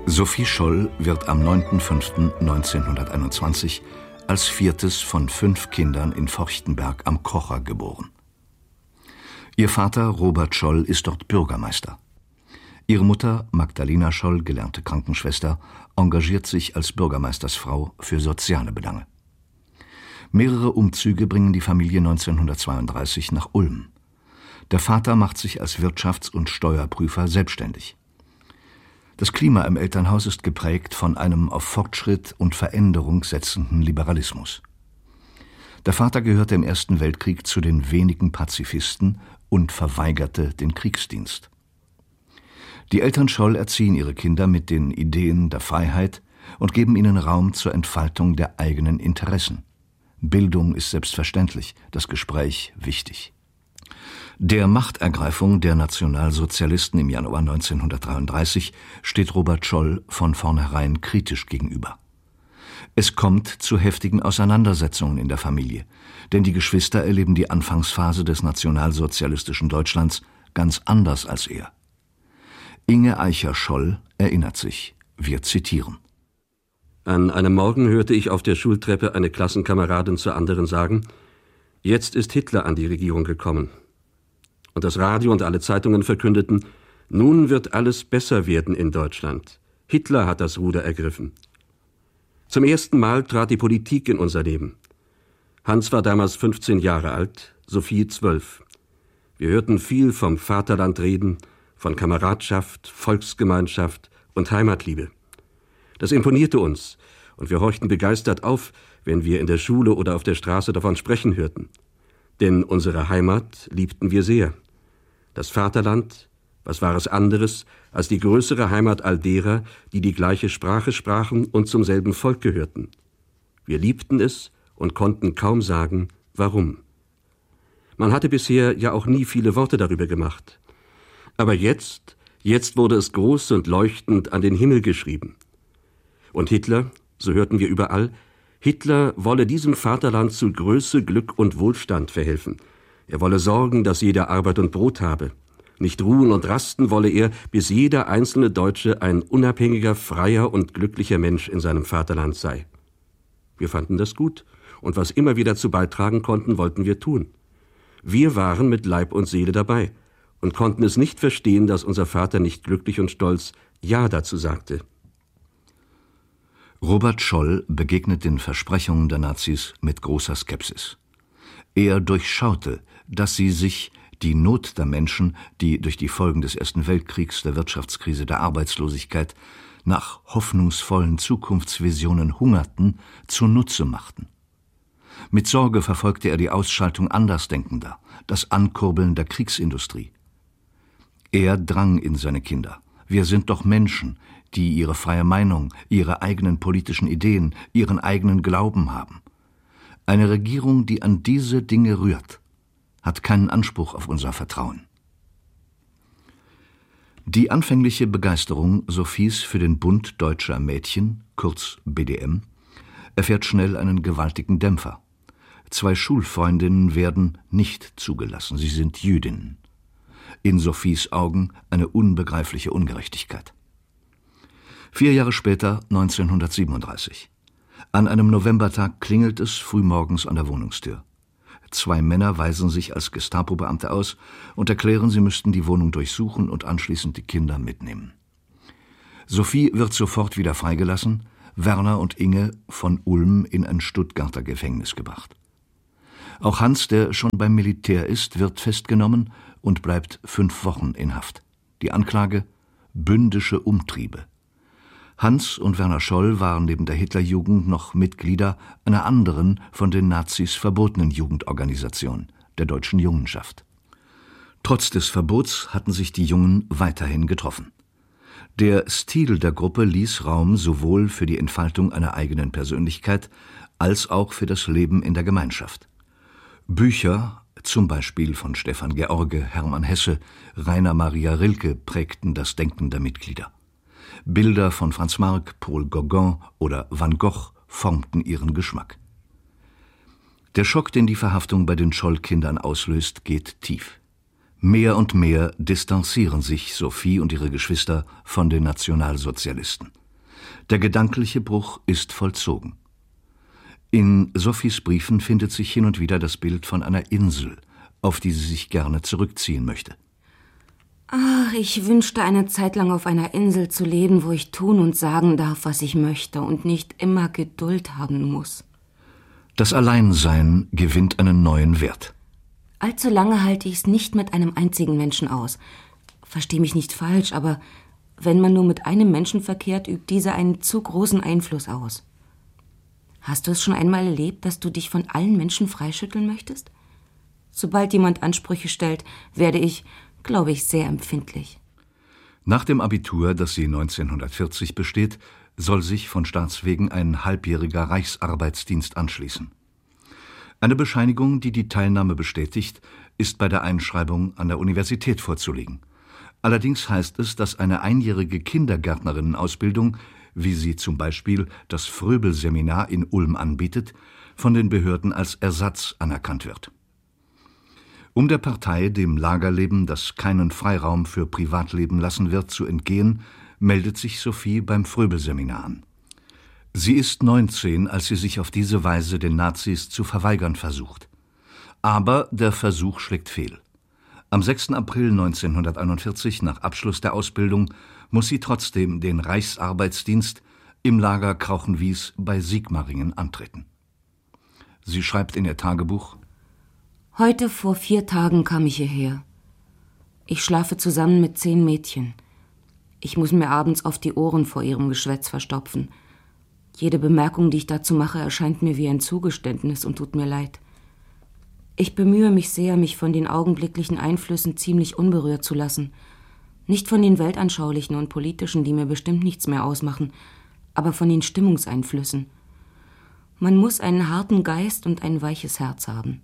Sophie Scholl wird am 9.5.1921 als viertes von 5 Kindern in Forchtenberg am Kocher geboren. Ihr Vater Robert Scholl ist dort Bürgermeister. Ihre Mutter Magdalena Scholl, gelernte Krankenschwester, engagiert sich als Bürgermeistersfrau für soziale Belange. Mehrere Umzüge bringen die Familie 1932 nach Ulm. Der Vater macht sich als Wirtschafts- und Steuerprüfer selbstständig. Das Klima im Elternhaus ist geprägt von einem auf Fortschritt und Veränderung setzenden Liberalismus. Der Vater gehörte im Ersten Weltkrieg zu den wenigen Pazifisten und verweigerte den Kriegsdienst. Die Eltern Scholl erziehen ihre Kinder mit den Ideen der Freiheit und geben ihnen Raum zur Entfaltung der eigenen Interessen. Bildung ist selbstverständlich, das Gespräch wichtig. Der Machtergreifung der Nationalsozialisten im Januar 1933 steht Robert Scholl von vornherein kritisch gegenüber. Es kommt zu heftigen Auseinandersetzungen in der Familie, denn die Geschwister erleben die Anfangsphase des nationalsozialistischen Deutschlands ganz anders als er. Inge Eicher-Scholl erinnert sich, wir zitieren: An einem Morgen hörte ich auf der Schultreppe eine Klassenkameradin zur anderen sagen: Jetzt ist Hitler an die Regierung gekommen. Und das Radio und alle Zeitungen verkündeten: Nun wird alles besser werden in Deutschland. Hitler hat das Ruder ergriffen. Zum ersten Mal trat die Politik in unser Leben. Hans war damals 15 Jahre alt, Sophie 12. Wir hörten viel vom Vaterland reden, von Kameradschaft, Volksgemeinschaft und Heimatliebe. Das imponierte uns, und wir horchten begeistert auf, wenn wir in der Schule oder auf der Straße davon sprechen hörten. Denn unsere Heimat liebten wir sehr. Das Vaterland, was war es anderes als die größere Heimat all derer, die die gleiche Sprache sprachen und zum selben Volk gehörten. Wir liebten es und konnten kaum sagen, warum. Man hatte bisher ja auch nie viele Worte darüber gemacht. Aber jetzt wurde es groß und leuchtend an den Himmel geschrieben. Und Hitler, so hörten wir überall, Hitler wolle diesem Vaterland zu Größe, Glück und Wohlstand verhelfen. Er wolle sorgen, dass jeder Arbeit und Brot habe. Nicht ruhen und rasten wolle er, bis jeder einzelne Deutsche ein unabhängiger, freier und glücklicher Mensch in seinem Vaterland sei. Wir fanden das gut, und was immer wir dazu beitragen konnten, wollten wir tun. Wir waren mit Leib und Seele dabei und konnten es nicht verstehen, dass unser Vater nicht glücklich und stolz Ja dazu sagte. Robert Scholl begegnet den Versprechungen der Nazis mit großer Skepsis. Er durchschaute, dass sie sich die Not der Menschen, die durch die Folgen des Ersten Weltkriegs, der Wirtschaftskrise, der Arbeitslosigkeit nach hoffnungsvollen Zukunftsvisionen hungerten, zunutze machten. Mit Sorge verfolgte er die Ausschaltung Andersdenkender, das Ankurbeln der Kriegsindustrie. Er drang in seine Kinder: Wir sind doch Menschen, die ihre freie Meinung, ihre eigenen politischen Ideen, ihren eigenen Glauben haben. Eine Regierung, die an diese Dinge rührt, hat keinen Anspruch auf unser Vertrauen. Die anfängliche Begeisterung Sophies für den Bund Deutscher Mädchen, kurz BDM, erfährt schnell einen gewaltigen Dämpfer. 2 Schulfreundinnen werden nicht zugelassen, sie sind Jüdinnen. In Sophies Augen eine unbegreifliche Ungerechtigkeit. 4 Jahre später, 1937. An einem Novembertag klingelt es frühmorgens an der Wohnungstür. 2 Männer weisen sich als Gestapo-Beamte aus und erklären, sie müssten die Wohnung durchsuchen und anschließend die Kinder mitnehmen. Sophie wird sofort wieder freigelassen, Werner und Inge von Ulm in ein Stuttgarter Gefängnis gebracht. Auch Hans, der schon beim Militär ist, wird festgenommen und bleibt 5 Wochen in Haft. Die Anklage: bündische Umtriebe. Hans und Werner Scholl waren neben der Hitlerjugend noch Mitglieder einer anderen, von den Nazis verbotenen Jugendorganisation, der Deutschen Jungenschaft. Trotz des Verbots hatten sich die Jungen weiterhin getroffen. Der Stil der Gruppe ließ Raum sowohl für die Entfaltung einer eigenen Persönlichkeit als auch für das Leben in der Gemeinschaft. Bücher, zum Beispiel von Stefan George, Hermann Hesse, Rainer Maria Rilke, prägten das Denken der Mitglieder. Bilder von Franz Marc, Paul Gauguin oder Van Gogh formten ihren Geschmack. Der Schock, den die Verhaftung bei den Scholl-Kindern auslöst, geht tief. Mehr und mehr distanzieren sich Sophie und ihre Geschwister von den Nationalsozialisten. Der gedankliche Bruch ist vollzogen. In Sophies Briefen findet sich hin und wieder das Bild von einer Insel, auf die sie sich gerne zurückziehen möchte. Ach, ich wünschte eine Zeit lang auf einer Insel zu leben, wo ich tun und sagen darf, was ich möchte und nicht immer Geduld haben muss. Das Alleinsein gewinnt einen neuen Wert. Allzu lange halte ich es nicht mit einem einzigen Menschen aus. Versteh mich nicht falsch, aber wenn man nur mit einem Menschen verkehrt, übt dieser einen zu großen Einfluss aus. Hast du es schon einmal erlebt, dass du dich von allen Menschen freischütteln möchtest? Sobald jemand Ansprüche stellt, werde ich, glaube ich, sehr empfindlich. Nach dem Abitur, das sie 1940 besteht, soll sich von Staatswegen ein halbjähriger Reichsarbeitsdienst anschließen. Eine Bescheinigung, die die Teilnahme bestätigt, ist bei der Einschreibung an der Universität vorzulegen. Allerdings heißt es, dass eine einjährige Kindergärtnerinnenausbildung, wie sie zum Beispiel das Fröbel-Seminar in Ulm anbietet, von den Behörden als Ersatz anerkannt wird. Um der Partei, dem Lagerleben, das keinen Freiraum für Privatleben lassen wird, zu entgehen, meldet sich Sophie beim Fröbel-Seminar an. Sie ist 19, als sie sich auf diese Weise den Nazis zu verweigern versucht. Aber der Versuch schlägt fehl. Am 6. April 1941, nach Abschluss der Ausbildung, muss sie trotzdem den Reichsarbeitsdienst im Lager Krauchenwies bei Sigmaringen antreten. Sie schreibt in ihr Tagebuch: Heute vor 4 Tagen kam ich hierher. Ich schlafe zusammen mit 10 Mädchen. Ich muss mir abends oft die Ohren vor ihrem Geschwätz verstopfen. Jede Bemerkung, die ich dazu mache, erscheint mir wie ein Zugeständnis und tut mir leid. Ich bemühe mich sehr, mich von den augenblicklichen Einflüssen ziemlich unberührt zu lassen. Nicht von den weltanschaulichen und politischen, die mir bestimmt nichts mehr ausmachen, aber von den Stimmungseinflüssen. Man muss einen harten Geist und ein weiches Herz haben.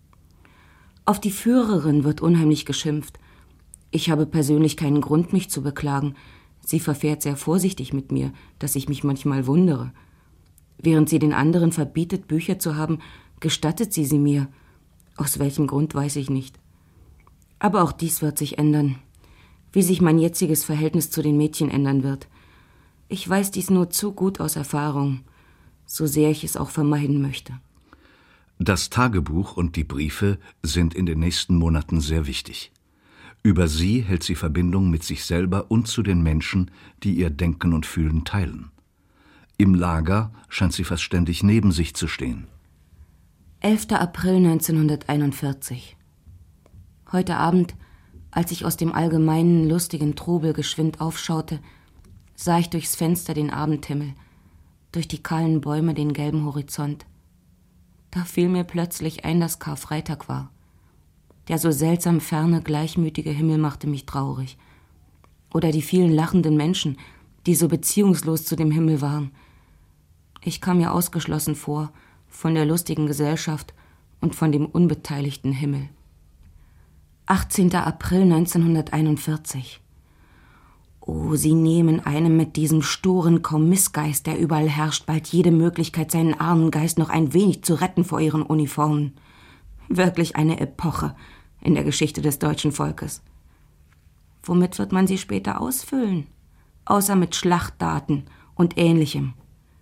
Auf die Führerin wird unheimlich geschimpft. Ich habe persönlich keinen Grund, mich zu beklagen. Sie verfährt sehr vorsichtig mit mir, dass ich mich manchmal wundere. Während sie den anderen verbietet, Bücher zu haben, gestattet sie mir. Aus welchem Grund, weiß ich nicht. Aber auch dies wird sich ändern. Wie sich mein jetziges Verhältnis zu den Mädchen ändern wird. Ich weiß dies nur zu gut aus Erfahrung, so sehr ich es auch vermeiden möchte. Das Tagebuch und die Briefe sind in den nächsten Monaten sehr wichtig. Über sie hält sie Verbindung mit sich selber und zu den Menschen, die ihr Denken und Fühlen teilen. Im Lager scheint sie fast ständig neben sich zu stehen. 11. April 1941. Heute Abend, als ich aus dem allgemeinen, lustigen Trubel geschwind aufschaute, sah ich durchs Fenster den Abendhimmel, durch die kahlen Bäume den gelben Horizont. Da fiel mir plötzlich ein, dass Karfreitag war. Der so seltsam ferne, gleichmütige Himmel machte mich traurig. Oder die vielen lachenden Menschen, die so beziehungslos zu dem Himmel waren. Ich kam mir ausgeschlossen vor, von der lustigen Gesellschaft und von dem unbeteiligten Himmel. 18. April 1941. Oh, sie nehmen einem mit diesem sturen Kommissgeist, der überall herrscht, bald jede Möglichkeit, seinen armen Geist noch ein wenig zu retten vor ihren Uniformen. Wirklich eine Epoche in der Geschichte des deutschen Volkes. Womit wird man sie später ausfüllen? Außer mit Schlachtdaten und Ähnlichem.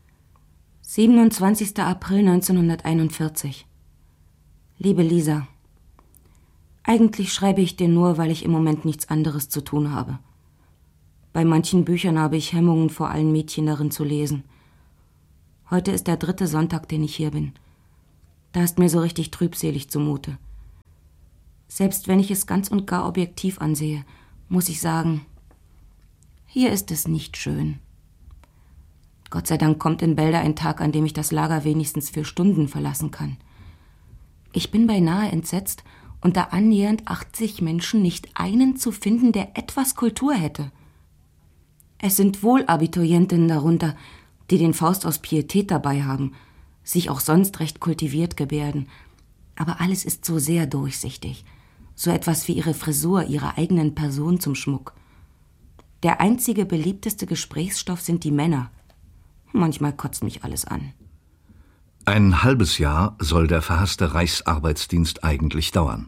27. April 1941. Liebe Lisa, eigentlich schreibe ich dir nur, weil ich im Moment nichts anderes zu tun habe. Bei manchen Büchern habe ich Hemmungen, vor allen Mädchen darin zu lesen. Heute ist der 3. Sonntag, den ich hier bin. Da ist mir so richtig trübselig zumute. Selbst wenn ich es ganz und gar objektiv ansehe, muss ich sagen, hier ist es nicht schön. Gott sei Dank kommt in Bälde ein Tag, an dem ich das Lager wenigstens 4 Stunden verlassen kann. Ich bin beinahe entsetzt, unter annähernd 80 Menschen nicht einen zu finden, der etwas Kultur hätte. Es sind wohl Abiturientinnen darunter, die den Faust aus Pietät dabei haben, sich auch sonst recht kultiviert gebärden. Aber alles ist so sehr durchsichtig. So etwas wie ihre Frisur, ihrer eigenen Person zum Schmuck. Der einzige beliebteste Gesprächsstoff sind die Männer. Manchmal kotzt mich alles an. Ein halbes Jahr soll der verhasste Reichsarbeitsdienst eigentlich dauern.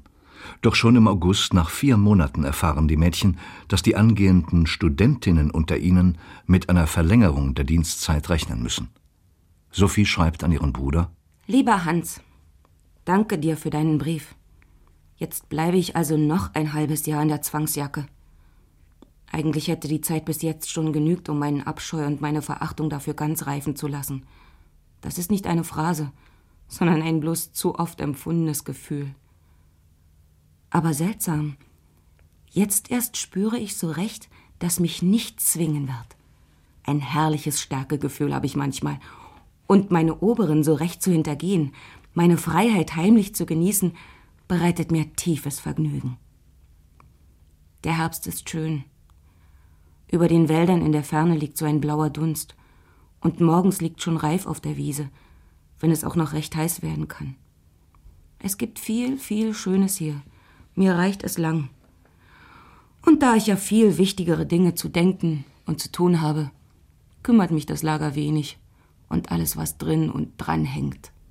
Doch schon im August, nach 4 Monaten, erfahren die Mädchen, dass die angehenden Studentinnen unter ihnen mit einer Verlängerung der Dienstzeit rechnen müssen. Sophie schreibt an ihren Bruder: Lieber Hans, danke dir für deinen Brief. Jetzt bleibe ich also noch ein halbes Jahr in der Zwangsjacke. Eigentlich hätte die Zeit bis jetzt schon genügt, um meinen Abscheu und meine Verachtung dafür ganz reifen zu lassen. Das ist nicht eine Phrase, sondern ein bloß zu oft empfundenes Gefühl. Aber seltsam, jetzt erst spüre ich so recht, dass mich nichts zwingen wird. Ein herrliches Stärkegefühl habe ich manchmal. Und meine Oberin so recht zu hintergehen, meine Freiheit heimlich zu genießen, bereitet mir tiefes Vergnügen. Der Herbst ist schön. Über den Wäldern in der Ferne liegt so ein blauer Dunst. Und morgens liegt schon Reif auf der Wiese, wenn es auch noch recht heiß werden kann. Es gibt viel, viel Schönes hier. Mir reicht es lang. Und da ich ja viel wichtigere Dinge zu denken und zu tun habe, kümmert mich das Lager wenig und alles, was drin und dran hängt.